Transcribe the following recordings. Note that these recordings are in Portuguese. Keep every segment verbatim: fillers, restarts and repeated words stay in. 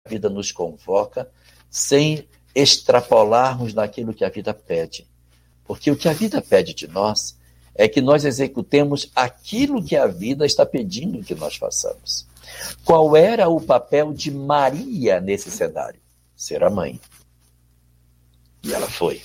vida nos convoca, sem extrapolarmos daquilo que a vida pede. Porque o que a vida pede de nós é que nós executemos aquilo que a vida está pedindo que nós façamos. Qual era o papel de Maria nesse cenário? Ser a mãe. E ela foi.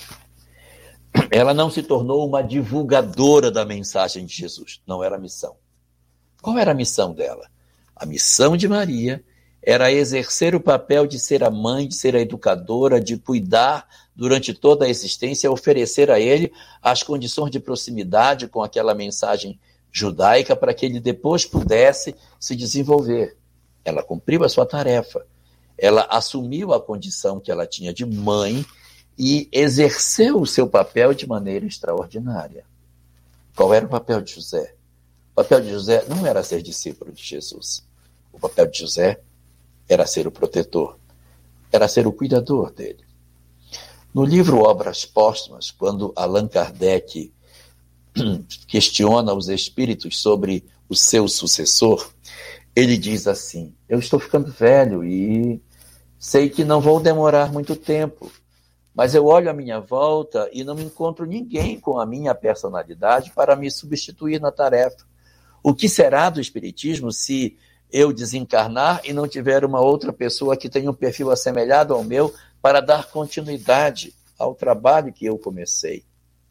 Ela não se tornou uma divulgadora da mensagem de Jesus. Não era a missão. Qual era a missão dela? A missão de Maria era exercer o papel de ser a mãe, de ser a educadora, de cuidar durante toda a existência, oferecer a ele as condições de proximidade com aquela mensagem judaica para que ele depois pudesse se desenvolver. Ela cumpriu a sua tarefa. Ela assumiu a condição que ela tinha de mãe e exerceu o seu papel de maneira extraordinária. Qual era o papel de José? O papel de José não era ser discípulo de Jesus. O papel de José era ser o protetor, era ser o cuidador dele. No livro Obras Póstumas, quando Allan Kardec questiona os espíritos sobre o seu sucessor, ele diz assim: eu estou ficando velho e sei que não vou demorar muito tempo, mas eu olho à minha volta e não encontro ninguém com a minha personalidade para me substituir na tarefa. O que será do espiritismo se eu desencarnar e não tiver uma outra pessoa que tenha um perfil assemelhado ao meu para dar continuidade ao trabalho que eu comecei?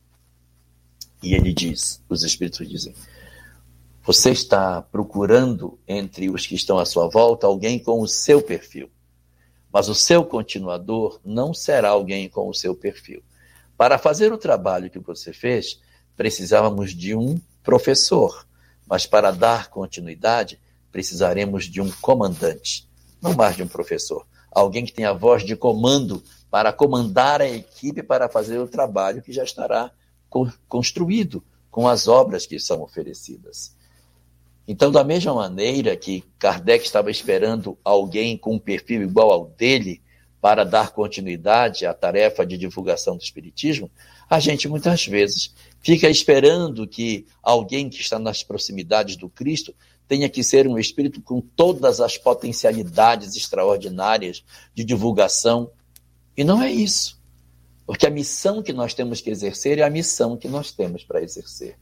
E ele diz, os espíritos dizem: você está procurando entre os que estão à sua volta alguém com o seu perfil, mas o seu continuador não será alguém com o seu perfil. Para fazer o trabalho que você fez, precisávamos de um professor, mas para dar continuidade, precisaremos de um comandante, não mais de um professor. Alguém que tenha a voz de comando para comandar a equipe para fazer o trabalho que já estará co- construído com as obras que são oferecidas. Então, da mesma maneira que Kardec estava esperando alguém com um perfil igual ao dele para dar continuidade à tarefa de divulgação do Espiritismo, a gente muitas vezes fica esperando que alguém que está nas proximidades do Cristo tenha que ser um espírito com todas as potencialidades extraordinárias de divulgação. E não é isso. Porque a missão que nós temos que exercer é a missão que nós temos para exercer.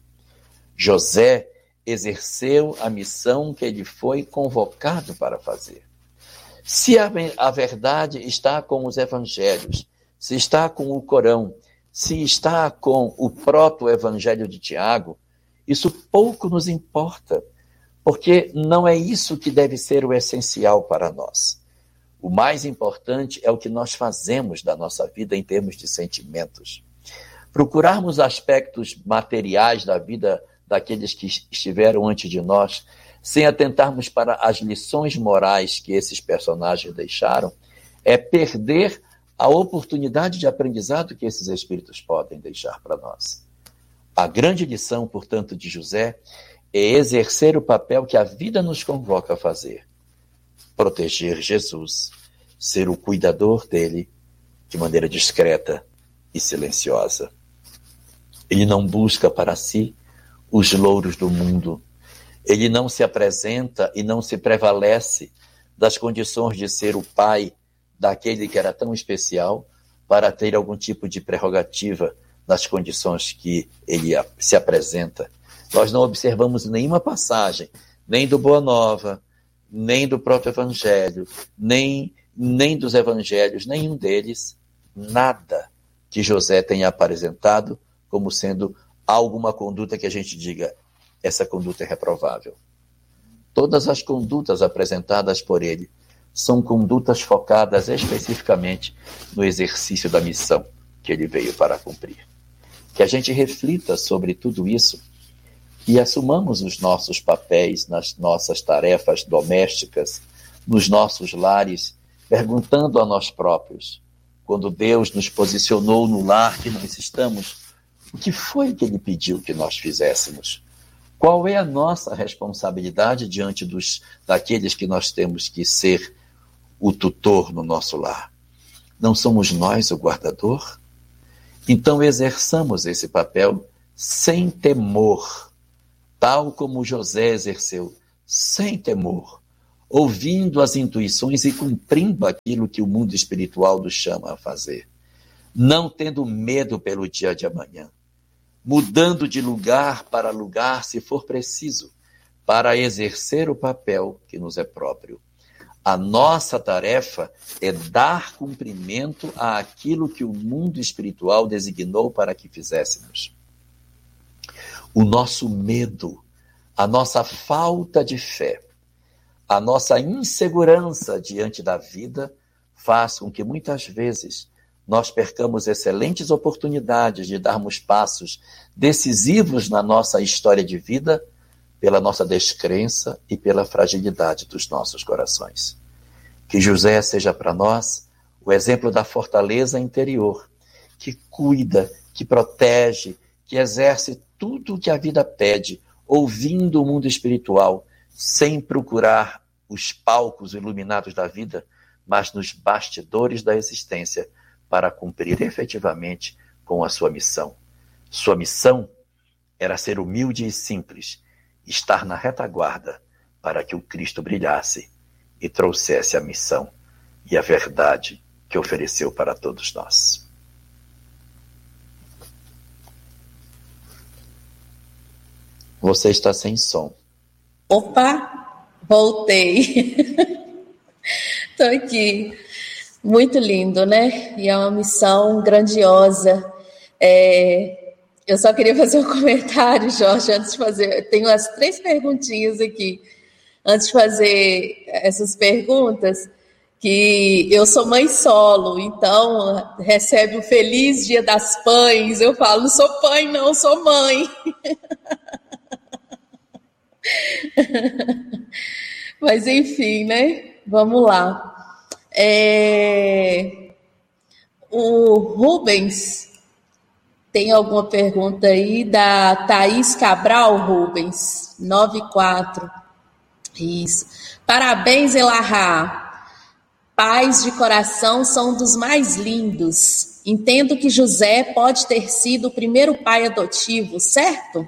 José exerceu a missão que ele foi convocado para fazer. Se a, a verdade está com os evangelhos, se está com o Corão, se está com o proto-evangelho de Tiago, isso pouco nos importa, porque não é isso que deve ser o essencial para nós. O mais importante é o que nós fazemos da nossa vida em termos de sentimentos. Procurarmos aspectos materiais da vida daqueles que estiveram antes de nós, sem atentarmos para as lições morais que esses personagens deixaram, é perder a oportunidade de aprendizado que esses espíritos podem deixar para nós. A grande lição, portanto, de José é exercer o papel que a vida nos convoca a fazer. Proteger Jesus, ser o cuidador dele de maneira discreta e silenciosa. Ele não busca para si os louros do mundo. Ele não se apresenta e não se prevalece das condições de ser o pai daquele que era tão especial para ter algum tipo de prerrogativa nas condições que ele se apresenta. Nós não observamos nenhuma passagem, nem do Boa Nova, nem do proto-evangelho, nem, nem dos evangelhos, nenhum deles, nada que José tenha apresentado como sendo alguma conduta que a gente diga, essa conduta é reprovável. Todas as condutas apresentadas por ele são condutas focadas especificamente no exercício da missão que ele veio para cumprir. Que a gente reflita sobre tudo isso e assumamos os nossos papéis nas nossas tarefas domésticas, nos nossos lares, perguntando a nós próprios, quando Deus nos posicionou no lar que nós estamos, o que foi que ele pediu que nós fizéssemos? Qual é a nossa responsabilidade diante dos, daqueles que nós temos que ser o tutor no nosso lar? Não somos nós o guardador? Então exerçamos esse papel sem temor, tal como José exerceu, sem temor, ouvindo as intuições e cumprindo aquilo que o mundo espiritual nos chama a fazer. Não tendo medo pelo dia de amanhã, mudando de lugar para lugar se for preciso, para exercer o papel que nos é próprio. A nossa tarefa é dar cumprimento àquilo que o mundo espiritual designou para que fizéssemos. O nosso medo, a nossa falta de fé, a nossa insegurança diante da vida faz com que muitas vezes nós percamos excelentes oportunidades de darmos passos decisivos na nossa história de vida pela nossa descrença e pela fragilidade dos nossos corações. Que José seja para nós o exemplo da fortaleza interior, que cuida, que protege, que exerce tudo o que a vida pede, ouvindo o mundo espiritual, sem procurar os palcos iluminados da vida, mas nos bastidores da existência, para cumprir efetivamente com a sua missão. Sua missão era ser humilde e simples, estar na retaguarda para que o Cristo brilhasse e trouxesse a missão e a verdade que ofereceu para todos nós. Você está sem som. Opa, voltei. Estou aqui. Muito lindo, né? E é uma missão grandiosa. É... Eu só queria fazer um comentário, Jorge, antes de fazer... Tenho as três perguntinhas aqui. Antes de fazer essas perguntas, que eu sou mãe solo, então recebe o Feliz Dia das Pães. Eu falo, não sou pai, não, sou mãe. Mas enfim, né? Vamos lá. É... O Rubens tem alguma pergunta aí da Thaís Cabral, Rubens, noventa e quatro. Isso. Parabéns, Elahá. Pais de coração são dos mais lindos. Entendo que José pode ter sido o primeiro pai adotivo, certo?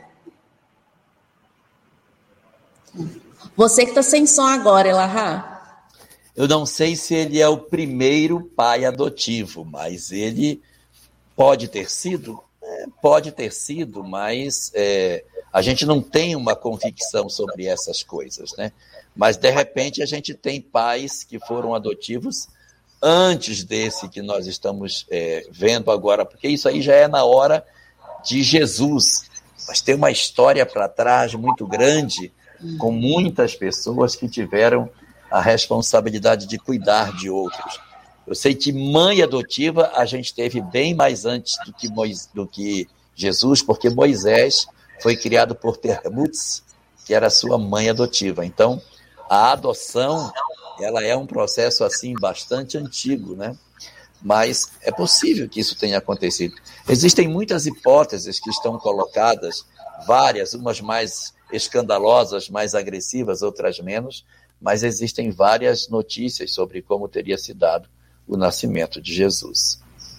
Você que está sem som agora, Elahá. Eu não sei se ele é o primeiro pai adotivo, mas ele pode ter sido, é, pode ter sido, mas é, a gente não tem uma convicção sobre essas coisas, né? Mas, de repente, a gente tem pais que foram adotivos antes desse que nós estamos é, vendo agora, porque isso aí já é na hora de Jesus. Mas tem uma história para trás muito grande, com muitas pessoas que tiveram a responsabilidade de cuidar de outros. Eu sei que mãe adotiva a gente teve bem mais antes do que, Moisés, do que Jesus, porque Moisés foi criado por Termutz, que era sua mãe adotiva. Então, a adoção, ela é um processo assim bastante antigo, né? Mas é possível que isso tenha acontecido. Existem muitas hipóteses que estão colocadas, várias, umas mais escandalosas, mais agressivas, outras menos, mas existem várias notícias sobre como teria se dado o nascimento de Jesus.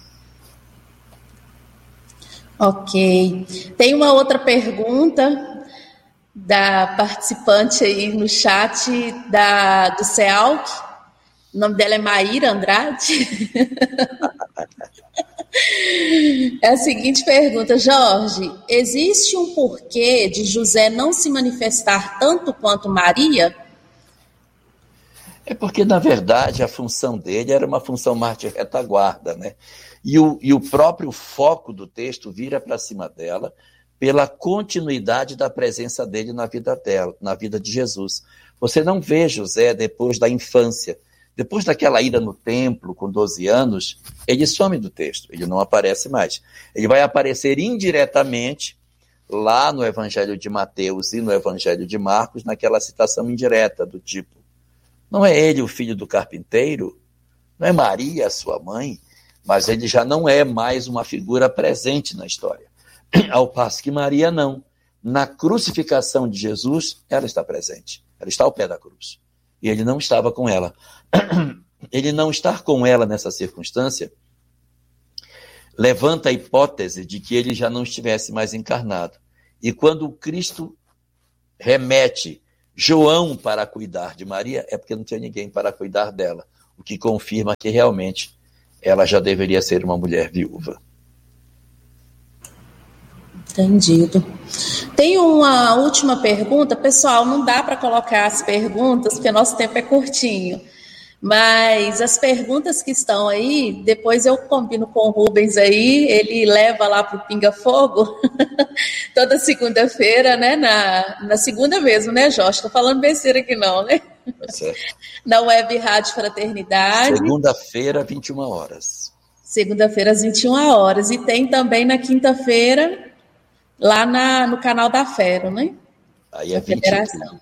Ok. Tem uma outra pergunta da participante aí no chat da, do C E A L C. O nome dela é Maíra Andrade. É a seguinte pergunta, Jorge: existe um porquê de José não se manifestar tanto quanto Maria? É porque, na verdade, a função dele era uma função mais de retaguarda, né? E o, e o próprio foco do texto vira para cima dela pela continuidade da presença dele na vida dela, na vida de Jesus. Você não vê José depois da infância. Depois daquela ida no templo, com doze anos, ele some do texto, ele não aparece mais. Ele vai aparecer indiretamente lá no Evangelho de Mateus e no Evangelho de Marcos, naquela citação indireta do tipo: não é ele o filho do carpinteiro? Não é Maria, sua mãe? Mas ele já não é mais uma figura presente na história. Ao passo que Maria não. Na crucificação de Jesus, ela está presente. Ela está ao pé da cruz. E ele não estava com ela. Ele não estar com ela nessa circunstância levanta a hipótese de que ele já não estivesse mais encarnado. E quando o Cristo remete João para cuidar de Maria, é porque não tinha ninguém para cuidar dela, o que confirma que realmente ela já deveria ser uma mulher viúva. Entendido. Tem uma última pergunta. Pessoal, não dá para colocar as perguntas, porque nosso tempo é curtinho. Mas as perguntas que estão aí, depois eu combino com o Rubens aí, ele leva lá para o Pinga Fogo, toda segunda-feira, né? Na, na segunda mesmo, né, Jorge? Estou falando besteira aqui não, né? Tá certo. Na Web Rádio Fraternidade. Segunda-feira, vinte e uma horas. Segunda-feira, às vinte e uma horas. E tem também na quinta-feira, lá na, no canal da Fero, né? Aí é vinte e trinta.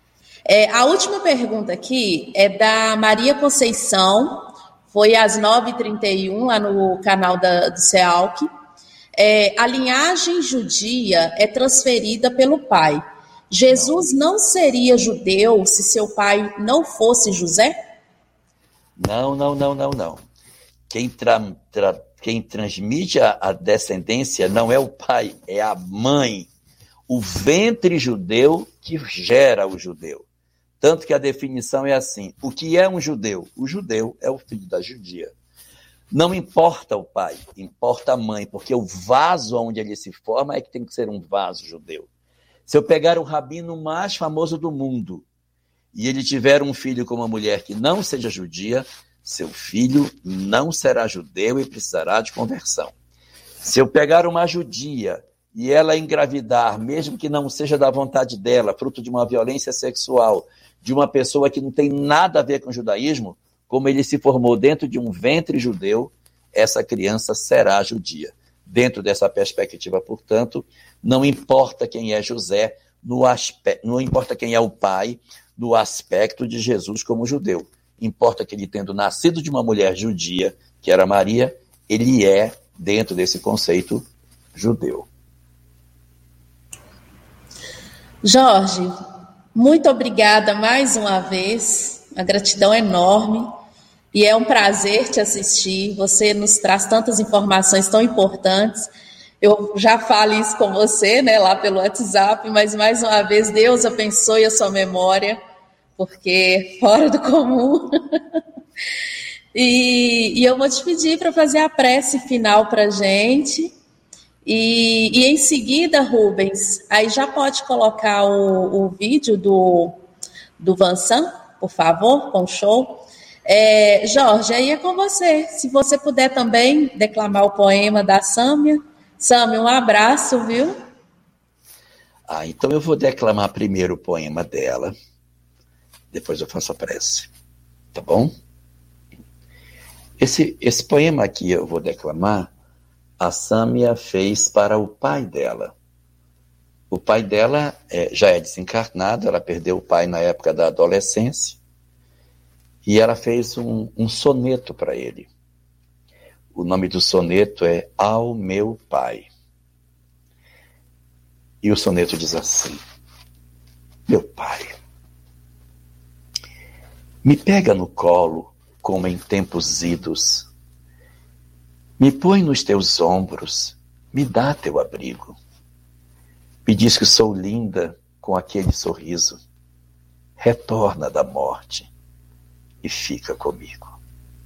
É, a última pergunta aqui é da Maria Conceição, foi às nove e trinta e um, lá no canal da, do CEALC. É, a linhagem judia é transferida pelo pai. Jesus não. não seria judeu se seu pai não fosse José? Não, não, não, não, não. Quem, tra, tra, quem transmite a, a descendência não é o pai, é a mãe. O ventre judeu que gera o judeu. Tanto que a definição é assim: o que é um judeu? O judeu é o filho da judia. Não importa o pai, importa a mãe, porque o vaso onde ele se forma é que tem que ser um vaso judeu. Se eu pegar o rabino mais famoso do mundo e ele tiver um filho com uma mulher que não seja judia, seu filho não será judeu e precisará de conversão. Se eu pegar uma judia e ela engravidar, mesmo que não seja da vontade dela, fruto de uma violência sexual, de uma pessoa que não tem nada a ver com o judaísmo, como ele se formou dentro de um ventre judeu, essa criança será judia. Dentro dessa perspectiva, portanto, não importa quem é José, no aspecto, não importa quem é o pai, no aspecto de Jesus como judeu. Importa que ele, tendo nascido de uma mulher judia, que era Maria, ele é, dentro desse conceito, judeu. Jorge, muito obrigada mais uma vez, a gratidão é enorme e é um prazer te assistir, você nos traz tantas informações tão importantes. Eu já falo isso com você, né, lá pelo WhatsApp, mas mais uma vez, Deus abençoe a sua memória, porque fora do comum. e, e eu vou te pedir para fazer a prece final para a gente. E, e em seguida, Rubens, aí já pode colocar o, o vídeo do, do Vansan, por favor, com o show. É, Jorge, aí é com você. Se você puder também declamar o poema da Sâmia. Sâmia, um abraço, viu? Ah, então eu vou declamar primeiro o poema dela, depois eu faço a prece, tá bom? Esse, esse poema aqui eu vou declamar, a Sâmia fez para o pai dela. O pai dela é, já é desencarnado, ela perdeu o pai na época da adolescência, e ela fez um, um soneto para ele. O nome do soneto é Ao Meu Pai. E o soneto diz assim: Meu pai, me pega no colo como em tempos idos, me põe nos teus ombros, me dá teu abrigo. Me diz que sou linda com aquele sorriso. Retorna da morte e fica comigo.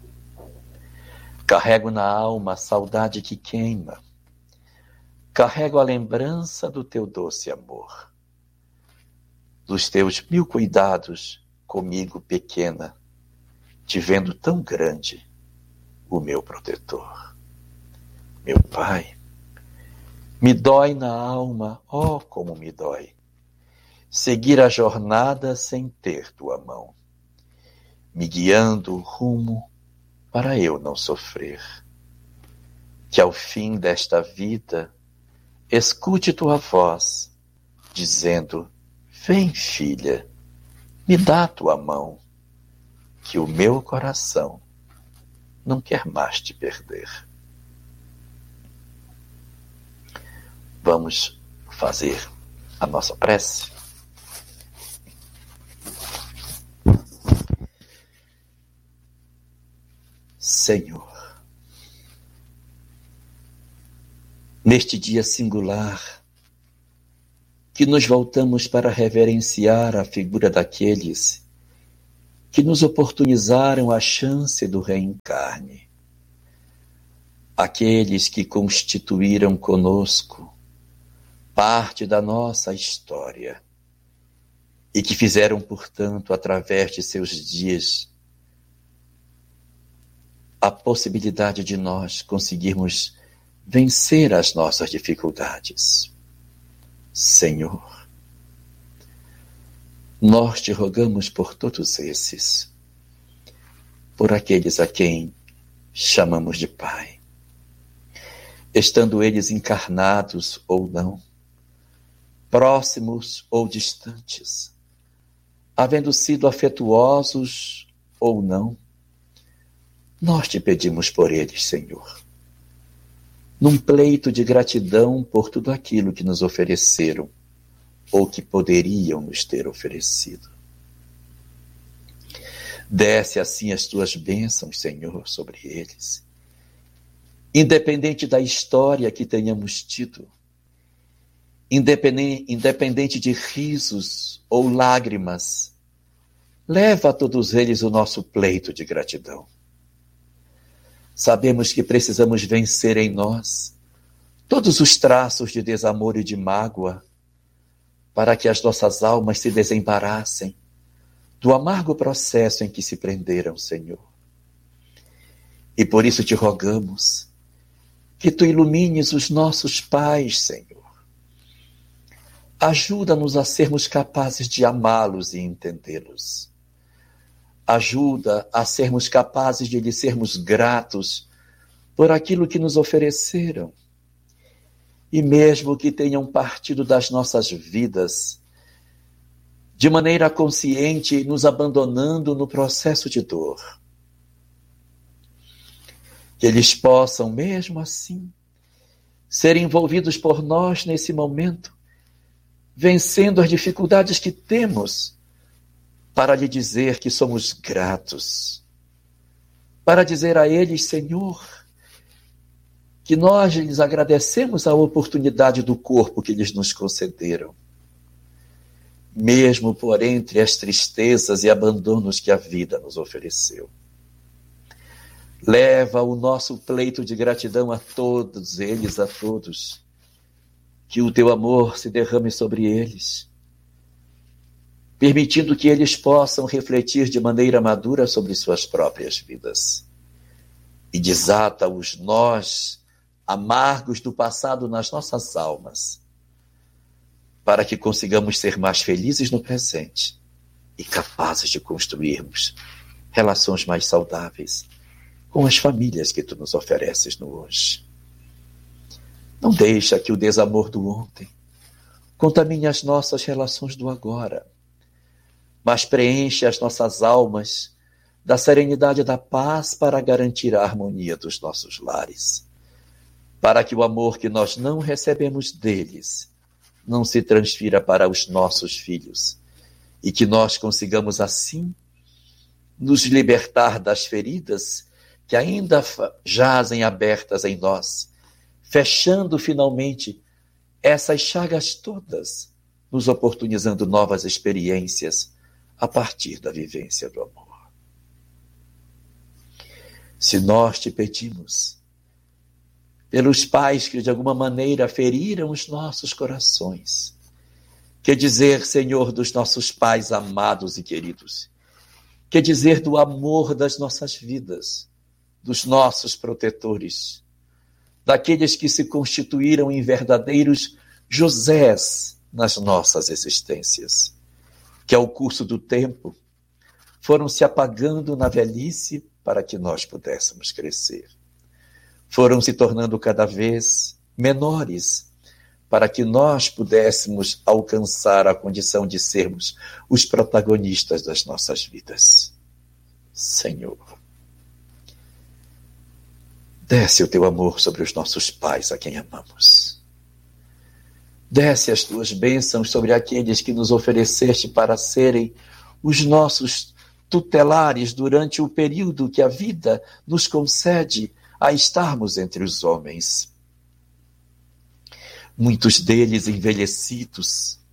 Carrego na alma a saudade que queima. Carrego a lembrança do teu doce amor. Dos teus mil cuidados comigo pequena, te vendo tão grande, o meu protetor. Meu pai, me dói na alma, ó, como me dói, seguir a jornada sem ter tua mão, me guiando o rumo para eu não sofrer. Que ao fim desta vida, escute tua voz, dizendo: vem, filha, me dá tua mão, que o meu coração não quer mais te perder. Vamos fazer a nossa prece? Senhor, neste dia singular, que nos voltamos para reverenciar a figura daqueles que nos oportunizaram a chance do reencarne, aqueles que constituíram conosco parte da nossa história e que fizeram, portanto, através de seus dias, a possibilidade de nós conseguirmos vencer as nossas dificuldades. Senhor, nós te rogamos por todos esses, por aqueles a quem chamamos de Pai, estando eles encarnados ou não, próximos ou distantes, havendo sido afetuosos ou não, nós te pedimos por eles, Senhor, num pleito de gratidão por tudo aquilo que nos ofereceram ou que poderiam nos ter oferecido. Desce assim as tuas bênçãos, Senhor, sobre eles. Independente da história que tenhamos tido, independente, independente de risos ou lágrimas, leva a todos eles o nosso pleito de gratidão. Sabemos que precisamos vencer em nós todos os traços de desamor e de mágoa, para que as nossas almas se desembaraçem do amargo processo em que se prenderam, Senhor. E por isso te rogamos que tu ilumines os nossos pais, Senhor. Ajuda-nos a sermos capazes de amá-los e entendê-los. Ajuda a sermos capazes de lhes sermos gratos por aquilo que nos ofereceram. E mesmo que tenham partido das nossas vidas de maneira consciente, nos abandonando no processo de dor, que eles possam, mesmo assim, ser envolvidos por nós nesse momento, vencendo as dificuldades que temos, para lhe dizer que somos gratos, para dizer a eles, Senhor, que nós lhes agradecemos a oportunidade do corpo que eles nos concederam, mesmo por entre as tristezas e abandonos que a vida nos ofereceu. Leva o nosso pleito de gratidão a todos eles, a todos, que o teu amor se derrame sobre eles, permitindo que eles possam refletir de maneira madura sobre suas próprias vidas. E desata os nós amargos do passado nas nossas almas, para que consigamos ser mais felizes no presente e capazes de construirmos relações mais saudáveis com as famílias que tu nos ofereces no hoje. Não deixa que o desamor do ontem contamine as nossas relações do agora, mas preenche as nossas almas da serenidade e da paz para garantir a harmonia dos nossos lares, para que o amor que nós não recebemos deles não se transfira para os nossos filhos e que nós consigamos assim nos libertar das feridas que ainda jazem abertas em nós, fechando finalmente essas chagas todas, nos oportunizando novas experiências a partir da vivência do amor. Se nós te pedimos, pelos pais que de alguma maneira feriram os nossos corações, quer dizer, Senhor, dos nossos pais amados e queridos, quer dizer do amor das nossas vidas, dos nossos protetores, daqueles que se constituíram em verdadeiros Josés nas nossas existências, que ao curso do tempo foram se apagando na velhice para que nós pudéssemos crescer. Foram se tornando cada vez menores para que nós pudéssemos alcançar a condição de sermos os protagonistas das nossas vidas. Senhor, desce o teu amor sobre os nossos pais a quem amamos. Desce as tuas bênçãos sobre aqueles que nos ofereceste para serem os nossos tutelares durante o período que a vida nos concede a estarmos entre os homens. Muitos deles envelhecidos,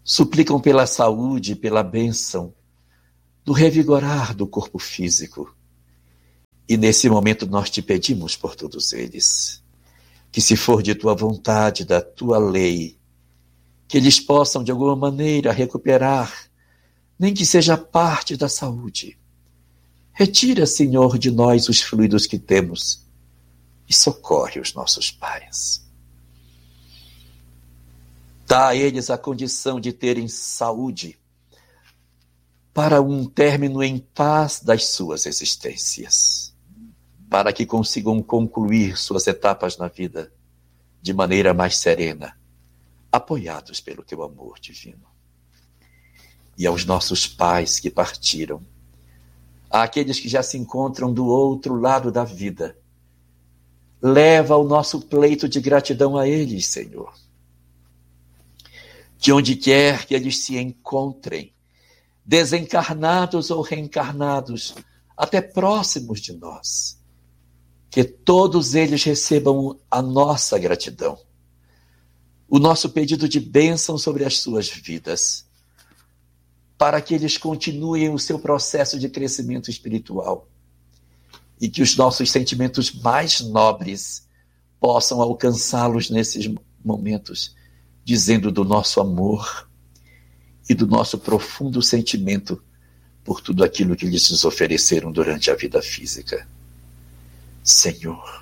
suplicam pela saúde, pela bênção, do revigorar do corpo físico. E nesse momento nós te pedimos por todos eles, que se for de tua vontade, da tua lei, que eles possam de alguma maneira recuperar, nem que seja parte da saúde. Retira, Senhor, de nós os fluidos que temos e socorre os nossos pais. Dá a eles a condição de terem saúde para um término em paz das suas existências, para que consigam concluir suas etapas na vida de maneira mais serena, apoiados pelo teu amor divino. E aos nossos pais que partiram, àqueles que já se encontram do outro lado da vida, leva o nosso pleito de gratidão a eles, Senhor. Que onde quer que eles se encontrem, desencarnados ou reencarnados, até próximos de nós, que todos eles recebam a nossa gratidão, o nosso pedido de bênção sobre as suas vidas, para que eles continuem o seu processo de crescimento espiritual e que os nossos sentimentos mais nobres possam alcançá-los nesses momentos, dizendo do nosso amor e do nosso profundo sentimento por tudo aquilo que eles nos ofereceram durante a vida física. Senhor,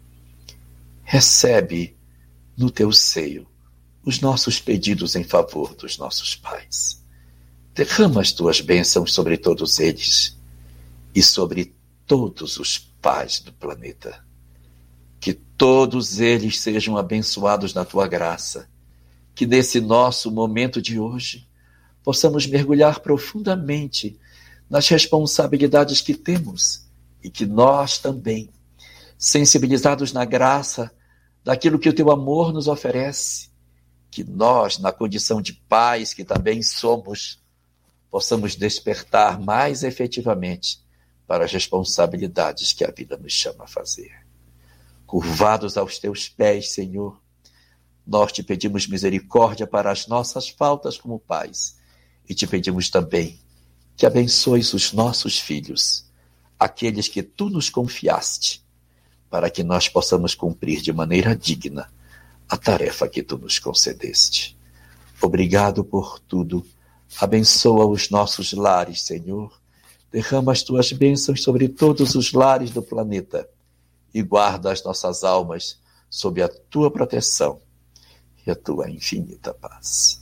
recebe no teu seio os nossos pedidos em favor dos nossos pais. Derrama as tuas bênçãos sobre todos eles e sobre todos os pais do planeta. Que todos eles sejam abençoados na tua graça. Que nesse nosso momento de hoje possamos mergulhar profundamente nas responsabilidades que temos e que nós também, sensibilizados na graça daquilo que o teu amor nos oferece, que nós, na condição de pais que também somos, possamos despertar mais efetivamente para as responsabilidades que a vida nos chama a fazer. Curvados aos teus pés, Senhor, nós te pedimos misericórdia para as nossas faltas como pais e te pedimos também que abençoes os nossos filhos, aqueles que tu nos confiaste, para que nós possamos cumprir de maneira digna a tarefa que tu nos concedeste. Obrigado por tudo. Abençoa os nossos lares, Senhor. Derrama as tuas bênçãos sobre todos os lares do planeta e guarda as nossas almas sob a tua proteção e a tua infinita paz.